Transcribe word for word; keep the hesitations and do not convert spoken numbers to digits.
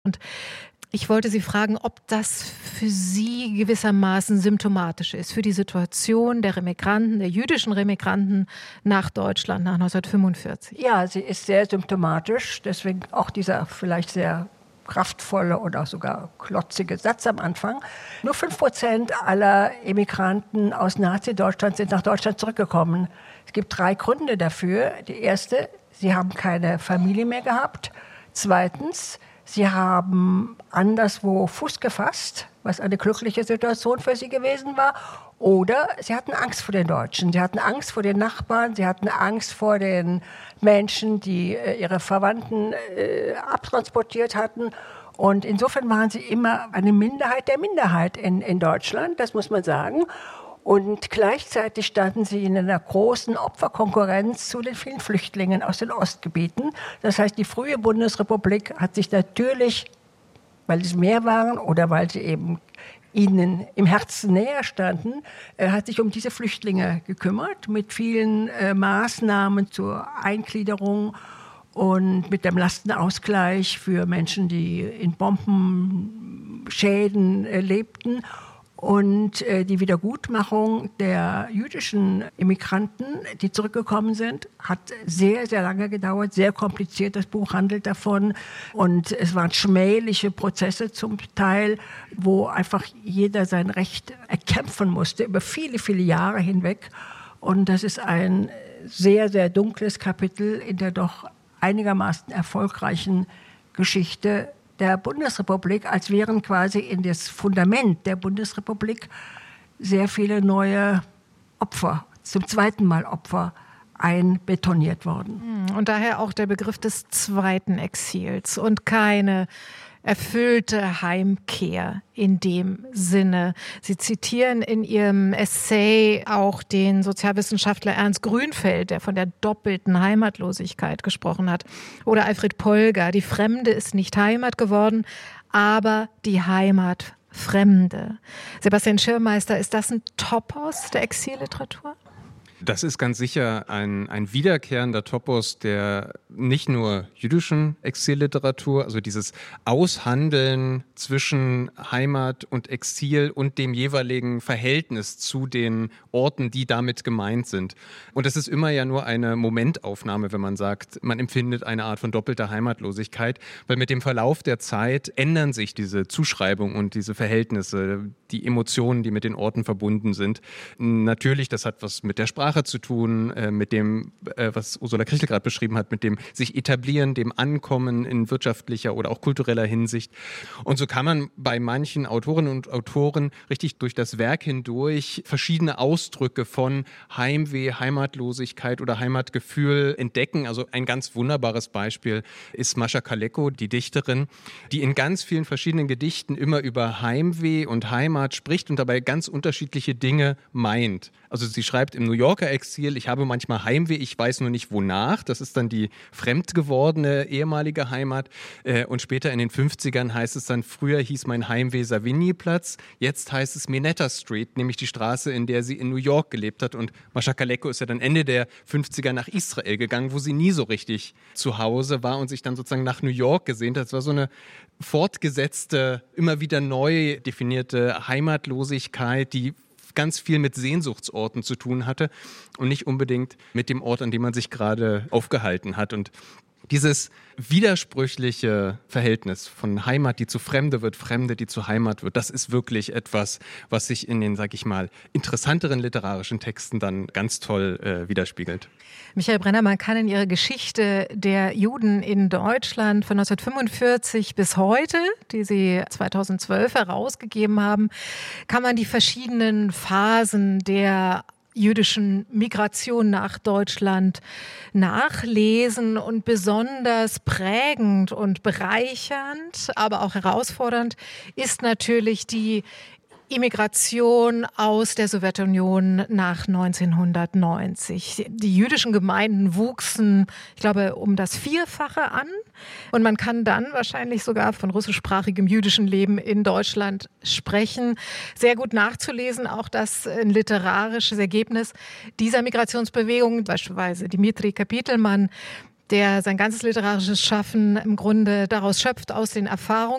Und ich wollte Sie fragen, ob das für Sie gewissermaßen symptomatisch ist für die Situation der Remigranten, der jüdischen Remigranten nach Deutschland nach neunzehnhundertfünfundvierzig. Ja, sie ist sehr symptomatisch, deswegen auch dieser vielleicht sehr kraftvolle oder sogar klotzige Satz am Anfang. Nur fünf Prozent aller Emigranten aus Nazi-Deutschland sind nach Deutschland zurückgekommen. Es gibt drei Gründe dafür. Die erste, sie haben keine Familie mehr gehabt. Zweitens, sie haben anderswo Fuß gefasst, was eine glückliche Situation für sie gewesen war. Oder sie hatten Angst vor den Deutschen. Sie hatten Angst vor den Nachbarn. Sie hatten Angst vor den Menschen, die äh, ihre Verwandten äh, abtransportiert hatten. Und insofern waren sie immer eine Minderheit der Minderheit in, in Deutschland, das muss man sagen. Und gleichzeitig standen sie in einer großen Opferkonkurrenz zu den vielen Flüchtlingen aus den Ostgebieten. Das heißt, die frühe Bundesrepublik hat sich natürlich, weil es mehr waren oder weil sie eben ihnen im Herzen näher standen, äh, hat sich um diese Flüchtlinge gekümmert mit vielen äh, Maßnahmen zur Eingliederung und mit dem Lastenausgleich für Menschen, die in Bombenschäden äh, lebten. Und äh, die Wiedergutmachung der jüdischen Immigranten, die zurückgekommen sind, hat sehr, sehr lange gedauert, sehr kompliziert. Das Buch handelt davon. Und es waren schmähliche Prozesse zum Teil, wo einfach jeder sein Recht erkämpfen musste, über viele, viele Jahre hinweg. Und das ist ein sehr, sehr dunkles Kapitel in der doch einigermaßen erfolgreichen Geschichte der Bundesrepublik, als wären quasi in das Fundament der Bundesrepublik sehr viele neue Opfer, zum zweiten Mal Opfer, einbetoniert worden. Und daher auch der Begriff des zweiten Exils und keine erfüllte Heimkehr in dem Sinne. Sie zitieren in Ihrem Essay auch den Sozialwissenschaftler Ernst Grünfeld, der von der doppelten Heimatlosigkeit gesprochen hat. Oder Alfred Polger, die Fremde ist nicht Heimat geworden, aber die Heimat Fremde. Sebastian Schirmeister, ist das ein Topos der Exilliteratur? Das ist ganz sicher ein, ein wiederkehrender Topos der nicht nur jüdischen Exilliteratur, also dieses Aushandeln zwischen Heimat und Exil und dem jeweiligen Verhältnis zu den Orten, die damit gemeint sind. Und das ist immer ja nur eine Momentaufnahme, wenn man sagt, man empfindet eine Art von doppelter Heimatlosigkeit, weil mit dem Verlauf der Zeit ändern sich diese Zuschreibungen und diese Verhältnisse, die Emotionen, die mit den Orten verbunden sind. Natürlich, das hat was mit der Sprache zu tun, äh, mit dem, äh, was Ursula Krichel gerade beschrieben hat, mit dem sich etablieren, dem Ankommen in wirtschaftlicher oder auch kultureller Hinsicht. Und so kann man bei manchen Autorinnen und Autoren richtig durch das Werk hindurch verschiedene Ausdrücke von Heimweh, Heimatlosigkeit oder Heimatgefühl entdecken. Also ein ganz wunderbares Beispiel ist Mascha Kaleko, die Dichterin, die in ganz vielen verschiedenen Gedichten immer über Heimweh und Heimat spricht und dabei ganz unterschiedliche Dinge meint. Also sie schreibt im New Yorker Exil, ich habe manchmal Heimweh, ich weiß nur nicht wonach. Das ist dann die fremd gewordene ehemalige Heimat. Und später in den fünfzigern heißt es dann, früher hieß mein Heimweh Savigny-Platz, jetzt heißt es Minetta Street, nämlich die Straße, in der sie in New York gelebt hat. Und Mascha Kaleko ist ja dann Ende der fünfziger nach Israel gegangen, wo sie nie so richtig zu Hause war und sich dann sozusagen nach New York gesehnt hat. Das war so eine fortgesetzte, immer wieder neu definierte Heimatlosigkeit, die ganz viel mit Sehnsuchtsorten zu tun hatte und nicht unbedingt mit dem Ort, an dem man sich gerade aufgehalten hat. Und dieses widersprüchliche Verhältnis von Heimat, die zu Fremde wird, Fremde, die zu Heimat wird, das ist wirklich etwas, was sich in den, sag ich mal, interessanteren literarischen Texten dann ganz toll äh, widerspiegelt. Michael Brenner, man kann in Ihrer Geschichte der Juden in Deutschland von neunzehnhundertfünfundvierzig bis heute, die Sie zweitausendzwölf herausgegeben haben, kann man die verschiedenen Phasen der jüdischen Migration nach Deutschland nachlesen, und besonders prägend und bereichernd, aber auch herausfordernd ist natürlich die Immigration aus der Sowjetunion nach neunzehnhundertneunzig. Die jüdischen Gemeinden wuchsen, ich glaube, um das Vierfache an. Und man kann dann wahrscheinlich sogar von russischsprachigem jüdischen Leben in Deutschland sprechen. Sehr gut nachzulesen, auch das ein literarisches Ergebnis dieser Migrationsbewegung, beispielsweise Dimitri Kapitelmann, der sein ganzes literarisches Schaffen im Grunde daraus schöpft, aus den Erfahrungen